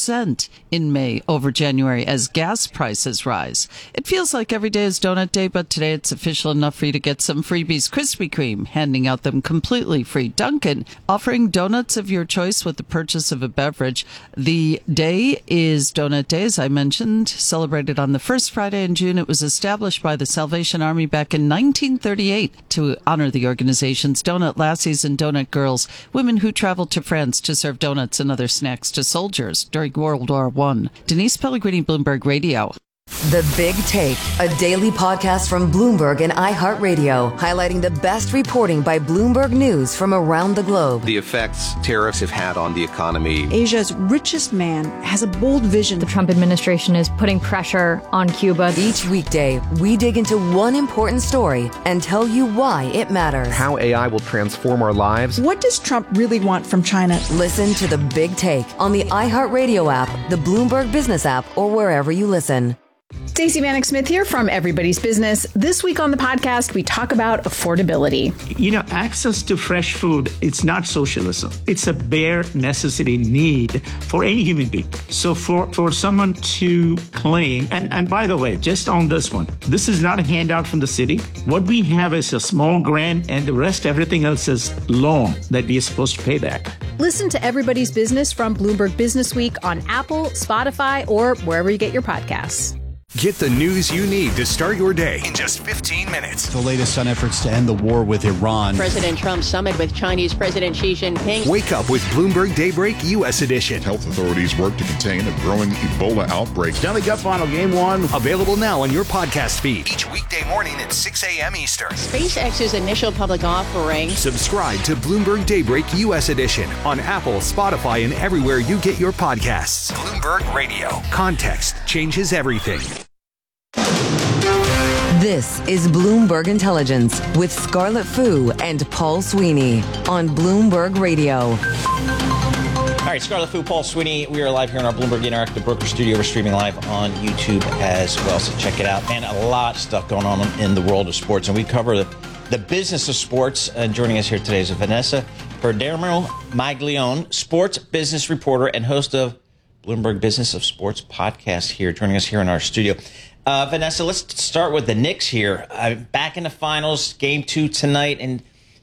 4% in May over January as gas prices rise. It feels like every day is donut day, but today it's official enough for you to get some freebies. Krispy Kreme handing out them completely free. Dunkin' offering donuts of your choice with the purchase of a beverage. The day is Donut Day, as I mentioned, celebrated on the first Friday in June. It was established by the Salvation Army back in 1938 to honor the organization's donut lassies and donut girls, women who traveled to France to serve donuts and other snacks to soldiers during World War I. Denise Pellegrini, Bloomberg Radio. The Big Take, a daily podcast from Bloomberg and iHeartRadio, highlighting the best reporting by Bloomberg News from around the globe. The effects tariffs have had on the economy. Asia's richest man has a bold vision. The Trump administration is putting pressure on Cuba. Each weekday, we dig into one important story and tell you why it matters. How AI will transform our lives. What does Trump really want from China? Listen to The Big Take on the iHeartRadio app, the Bloomberg Business app, or wherever you listen. Stacey Vanek Smith here from Everybody's Business. This week on the podcast, we talk about affordability. You know, access to fresh food, it's not socialism. It's a bare necessity need for any human being. So for someone to claim, and by the way, just on this one, this is not a handout from the city. What we have is a small grant and the rest, everything else is loan that we are supposed to pay back. Listen to Everybody's Business from Bloomberg Business Week on Apple, Spotify, or wherever you get your podcasts. Get the news you need to start your day in just 15 minutes. The latest on efforts to end the war with Iran. President Trump's summit with Chinese President Xi Jinping. Wake up with Bloomberg Daybreak U.S. edition. Health authorities work to contain a growing Ebola outbreak. Stanley Cup final game one. Available now on your podcast feed. Each weekday morning at 6 a.m. Eastern. SpaceX's initial public offering. Subscribe to Bloomberg Daybreak U.S. edition on Apple, Spotify, and everywhere you get your podcasts. Bloomberg Radio. Context changes everything. This is Bloomberg Intelligence with Scarlett Fu and Paul Sweeney on Bloomberg Radio. All right, Scarlett Fu, Paul Sweeney. We are live here in our Bloomberg Interactive Broker Studio. We're streaming live on YouTube as well, so check it out. And a lot of stuff going on in the world of sports. And we cover the business of sports. And joining us here today is Vanessa Perdermo-Maglione, sports business reporter and host of Bloomberg Business of Sports podcast here, joining us here in our studio. Vanessa, let's start with the Knicks here. Back in the finals, game 2 tonight. And,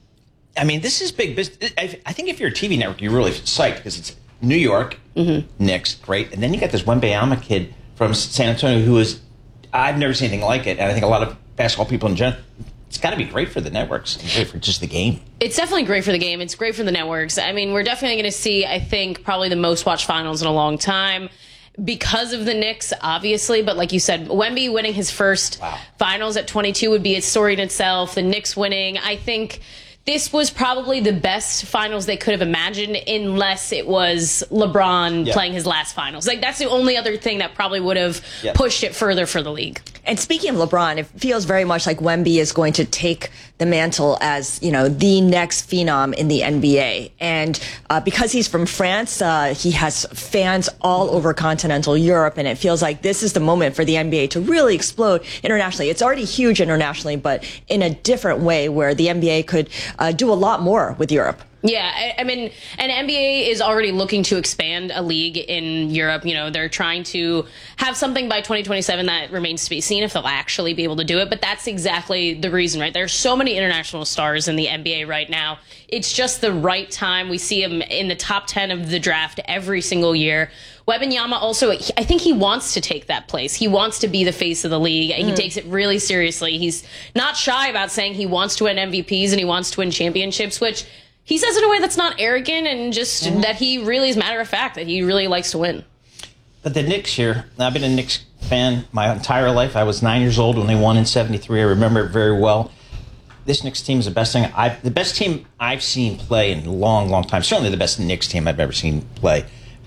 I mean, this is big business. I think if you're a TV network, you're really psyched because it's New York, Knicks, great. And then you got this Wembanyama kid from San Antonio who is, I've never seen anything like it. And I think a lot of basketball people in general, it's got to be great for the networks and great for just the game. It's definitely great for the game. It's great for the networks. I mean, we're definitely going to see, I think, probably the most watched finals in a long time. Because of the Knicks, obviously, but like you said, Wemby winning his first finals at 22 would be a story in itself. The Knicks winning, I think this was probably the best finals they could have imagined, unless it was LeBron playing his last finals. Like, that's the only other thing that probably would have pushed it further for the league. And speaking of LeBron, it feels very much like Wemby is going to take the mantle as, you know, the next phenom in the NBA. And because he's from France, he has fans all over continental Europe. And it feels like this is the moment for the NBA to really explode internationally. It's already huge internationally, but in a different way where the NBA could do a lot more with Europe. Yeah, I mean, and NBA is already looking to expand a league in Europe. You know, they're trying to have something by 2027 that remains to be seen if they'll actually be able to do it. But that's exactly the reason, right? There's so many international stars in the NBA right now. It's just the right time. We see him in the top 10 of the draft every single year. Wembanyama also, I think he wants to take that place. He wants to be the face of the league. He takes it really seriously. He's not shy about saying he wants to win MVPs and he wants to win championships, which he says in a way that's not arrogant and just that he really is matter of fact, that he really likes to win. But the Knicks here, I've been a Knicks fan my entire life. I was 9 years old when they won in '73. I remember it very well. This Knicks team is the best team I've seen play in a long, long time. Certainly the best Knicks team I've ever seen play.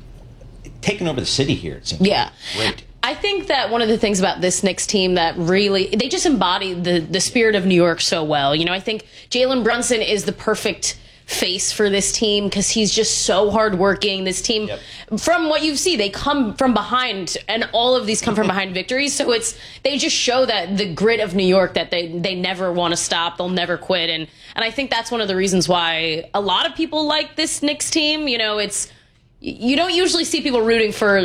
Taking over the city here, it seems great. I think that one of the things about this Knicks team that really, they just embody the spirit of New York so well. You know, I think Jalen Brunson is the perfect face for this team because he's just so hardworking. This team, from what you see, they come from behind, and all of these come from behind victories. So they just show that the grit of New York, that they never want to stop, they'll never quit, and I think that's one of the reasons why a lot of people like this Knicks team. You know, you don't usually see people rooting for